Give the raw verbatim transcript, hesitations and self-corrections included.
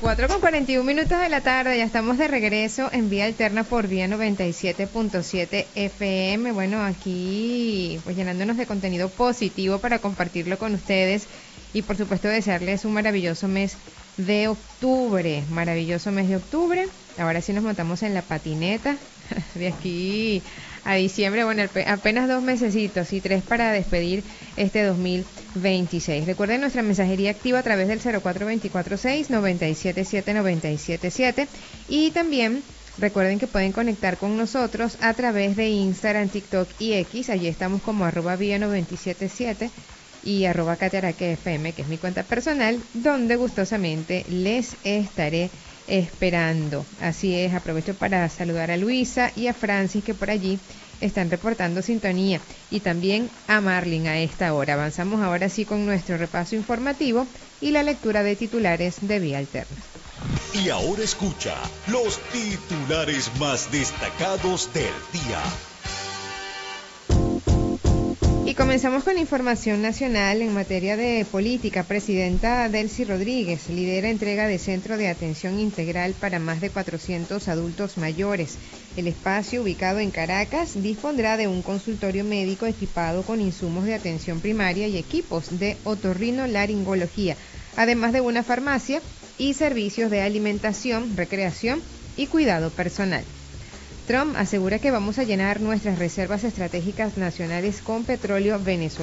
cuatro con cuarenta y un minutos de la tarde, ya estamos de regreso en Vía Alterna por Vía noventa y siete punto siete F M. Bueno, aquí pues llenándonos de contenido positivo para compartirlo con ustedes y por supuesto desearles un maravilloso mes de octubre, maravilloso mes de octubre. Ahora sí nos montamos en la patineta de aquí a diciembre, bueno, apenas dos mesecitos y tres para despedir este dos mil veintiséis. Recuerden nuestra mensajería activa a través del cero cuatro dos cuatro seis, nueve siete siete, nueve siete siete y también recuerden que pueden conectar con nosotros a través de Instagram, TikTok y X. Allí estamos como arroba vía noventa y siete siete y arroba cataraque F M, que es mi cuenta personal, donde gustosamente les estaré esperando. Así es, aprovecho para saludar a Luisa y a Francis, que por allí están reportando sintonía, y también a Marlin a esta hora. Avanzamos ahora sí con nuestro repaso informativo y la lectura de titulares de Vía Alterna. Y ahora escucha los titulares más destacados del día. Y comenzamos con información nacional en materia de política. Presidenta Delcy Rodríguez lidera entrega de centro de atención integral para más de cuatrocientos adultos mayores. El espacio, ubicado en Caracas, dispondrá de un consultorio médico equipado con insumos de atención primaria y equipos de otorrinolaringología, además de una farmacia y servicios de alimentación, recreación y cuidado personal. Trump asegura que vamos a llenar nuestras reservas estratégicas nacionales con petróleo venezolano.